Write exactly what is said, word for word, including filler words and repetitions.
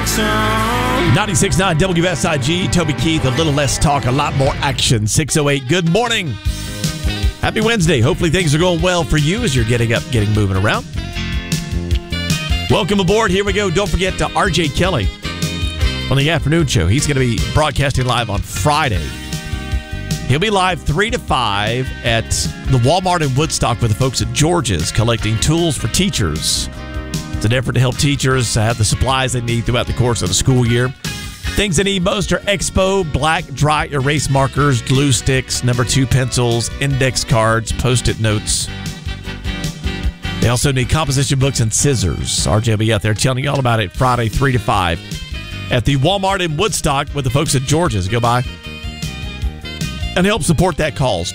ninety-six point nine W S I G, Toby Keith, a little less talk, a lot more action. six oh eight, good morning. Happy Wednesday. Hopefully things are going well for you as you're getting up, getting moving around. Welcome aboard. Here we go. Don't forget to R J Kelly on the afternoon show. He's going to be broadcasting live on Friday. He'll be live three to five at the Walmart in Woodstock with the folks at George's, collecting tools for teachers. It's an effort to help teachers have the supplies they need throughout the course of the school year. Things they need most are Expo black dry erase markers, glue sticks, number two pencils, index cards, Post-it notes. They also need composition books and scissors. R J will be out there telling you all about it Friday, three to five at the Walmart in Woodstock with the folks at George's. Go by and help support that cause.